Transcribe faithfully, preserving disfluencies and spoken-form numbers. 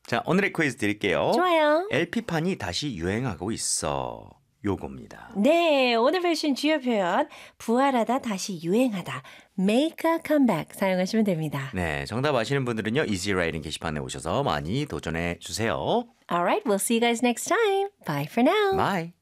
자, 오늘의 퀴즈 드릴게요. 좋아요. 엘피판이 다시 유행하고 있어. 요겁니다. 네, 오늘 배우신 주요 표현 부활하다, 다시 유행하다, make a comeback 사용하시면 됩니다. 네, 정답 아시는 분들은요. Easy Writing 게시판에 오셔서 많이 도전해 주세요. Alright, we'll see you guys next time. Bye for now. Bye.